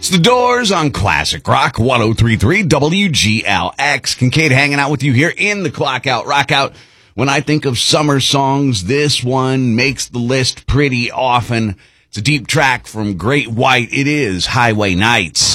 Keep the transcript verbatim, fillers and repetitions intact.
It's The Doors on Classic Rock one oh three point three W G L X. Kincaid hanging out with you here in the Clock Out, Rock Out. When I think of summer songs, this one makes the list pretty often. It's a deep track from Great White. It is Highway Nights.